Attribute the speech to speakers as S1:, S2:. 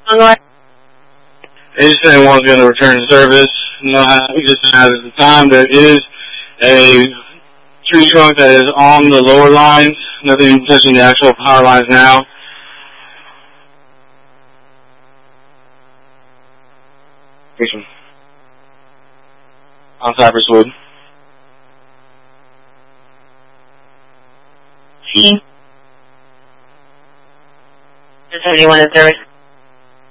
S1: Anyone's going to return to service. Just at the time, there is a tree trunk that is on the lower lines. Nothing touching the actual power lines now. On Cypresswood.
S2: C. Is anyone in service